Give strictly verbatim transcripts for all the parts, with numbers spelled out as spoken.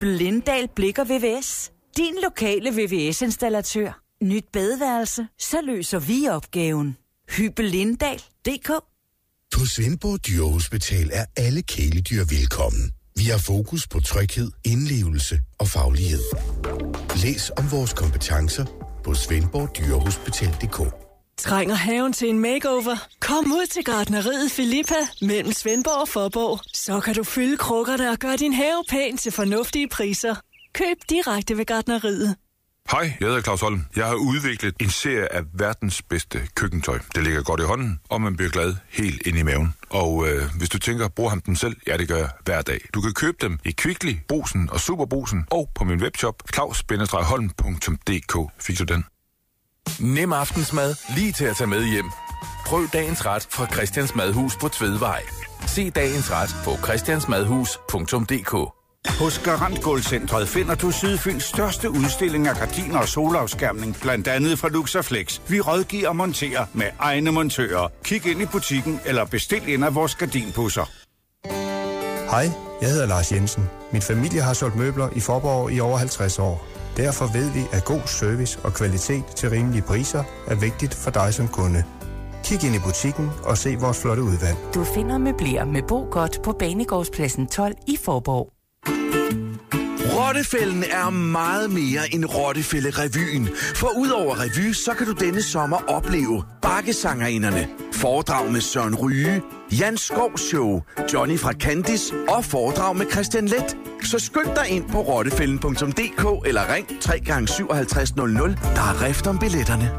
Lindahl Blik og V V S. Din lokale V V S-installatør. Nyt badeværelse, så løser vi opgaven. Hybe Lindahl punktum d k. På Svendborg Dyrehospital er alle kæledyr velkommen. Vi har fokus på tryghed, indlevelse og faglighed. Læs om vores kompetencer på svendborg dyrehospital punktum d k. Trænger haven til en makeover? Kom ud til gartneriet Filippa mellem Svendborg og Fåborg. Så kan du fylde krukkerne og gøre din have pæn til fornuftige priser. Køb direkte ved gartneriet. Hej, jeg hedder Claus Holm. Jeg har udviklet en serie af verdens bedste køkkentøj. Det ligger godt i hånden, og man bliver glad helt ind i maven. Og øh, hvis du tænker, bruger ham dem selv? Ja, det gør jeg hver dag. Du kan købe dem i Kvickly, Brugsen og Superbrugsen, og på min webshop claus bindestreg holm punktum d k. Fik du den? Nem aftensmad, lige til at tage med hjem. Prøv dagens ret fra Christians Madhus på Tvedvej. Se dagens ret på christiansmadhus punktum d k. Hos Garant Gulvcentret finder du Sydfyns største udstilling af gardiner og solafskærmning, blandt andet fra Luxaflex. Vi rådgiver og monterer med egne montører. Kig ind i butikken eller bestil en af vores gardinpusser. Hej, jeg hedder Lars Jensen. Min familie har solgt møbler i Fåborg i over halvtreds år. Derfor ved vi, at god service og kvalitet til rimelige priser er vigtigt for dig som kunde. Kig ind i butikken og se vores flotte udvalg. Du finder møbler med Bo Godt på Banegårdspladsen tolv i Fåborg. Rottefælden er meget mere end Rottefælde-revyen. For udover revy, så kan du denne sommer opleve bakkesangerinderne, foredrag med Søren Ryge, Jan Skov Show, Johnny fra Candice og foredrag med Christian Let. Så skynd dig ind på rottefælden punktum d k eller ring tre gange syvoghalvtreds nul nul. Der er rift om billetterne.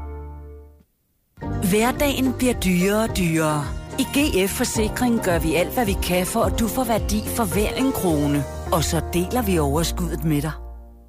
Hverdagen bliver dyrere og dyrere. I G F Forsikring gør vi alt, hvad vi kan, for at du får værdi for hver en krone. Og så deler vi overskuddet med dig.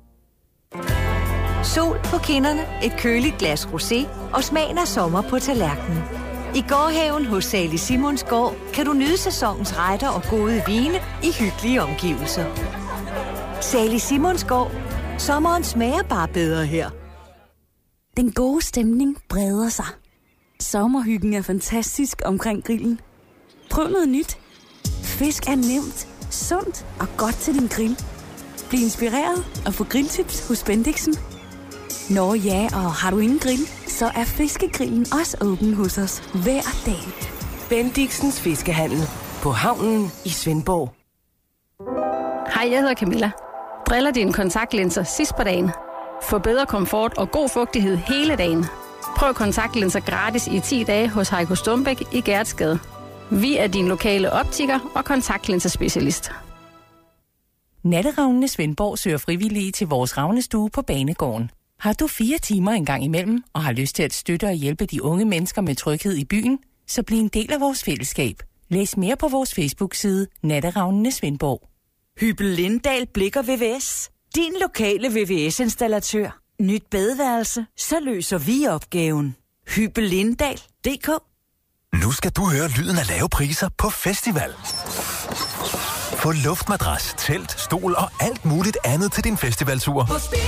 Sol på kinderne, et køligt glas rosé og smagen af sommer på tallerkenen. I gårdhaven hos Sali Simons Gård kan du nyde sæsonens retter og gode vine i hyggelige omgivelser. Sali Simons Gård. Sommeren smager bare bedre her. Den gode stemning breder sig. Sommerhyggen er fantastisk omkring grillen. Prøv noget nyt. Fisk er nemt, sundt og godt til din grill. Bliv inspireret og få grilltips hos Bendixen. Nå ja, og har du ingen grill, så er Fiskegrillen også åben hos os hver dag. Bendixens Fiskehandel på havnen i Svendborg. Hej, jeg hedder Camilla. Driller dine kontaktlinser sidst på dagen. Få bedre komfort og god fugtighed hele dagen. Prøv kontaktlinser gratis i ti dage hos Heiko Stumbæk i Gertsgade. Vi er din lokale optiker og kontaktlinserspecialist. Natteravnene Svendborg søger frivillige til vores ravnestue på Banegården. Har du fire timer en gang imellem og har lyst til at støtte og hjælpe de unge mennesker med tryghed i byen, så bliv en del af vores fællesskab. Læs mere på vores Facebook-side Natteravnene Svendborg. Hybe Lindahl Blik og V V S. Din lokale V V S-installatør. Nyt badeværelse, så løser vi opgaven. Hybe Lindahl punktum d k. Nu skal du høre lyden af lave priser på festival. Få luftmadras, telt, stol og alt muligt andet til din festivaltur.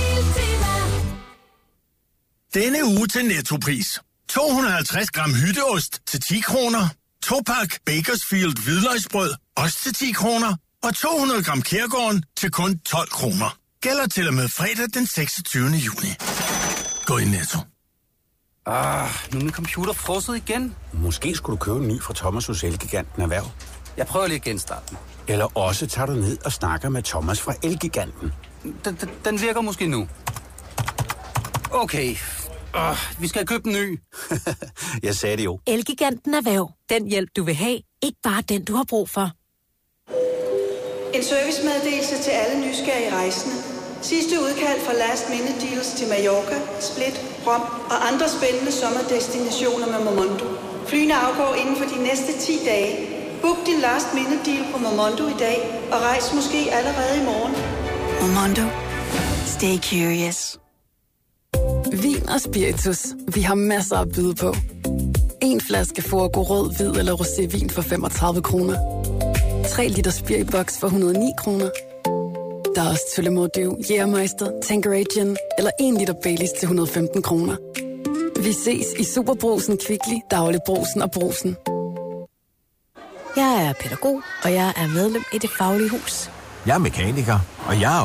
Denne uge til Nettopris. to hundrede og halvtreds gram hytteost til ti kroner. to pakke Bakersfield hvidløgsbrød, også til ti kroner. Og to hundrede gram Kærgården til kun tolv kroner. Gælder til og med fredag den seksogtyvende juni. Gå i Netto. Ah, nu er min computer frosset igen. Måske skulle du købe en ny fra Thomas hos Elgiganten Erhverv. Jeg prøver lige at genstarte den. Eller også tager du ned og snakker med Thomas fra Elgiganten. Den, den, den virker måske nu. Okay. Uh, vi skal købe en ny. Jeg sagde det jo. Elgiganten Erhverv. Den hjælp, du vil have. Ikke bare den, du har brug for. En servicemeddelelse til alle nysgerrige rejsende. Sidste udkald fra Last Minute Deals til Mallorca, Split, Rom og andre spændende sommerdestinationer med Momondo. Flyene afgår inden for de næste ti dage. Book din Last Minute Deal på Momondo i dag og rejs måske allerede i morgen. Momondo. Stay curious. Vin og spiritus. Vi har masser at byde på. En flaske Forgo rød, hvid eller rosévin for femogtredive kroner. tre liter spiriboks for et hundrede og ni kroner. Der er også Tullemordiv, Jægermeister, Tanqueray Gin eller en liter Baileys til et hundrede og femten kroner. Vi ses i Superbrugsen, Kvickly, Dagligbrugsen og Brugsen. Jeg er pædagog, og jeg er medlem i Det Faglige Hus. Jeg er mekaniker, og jeg er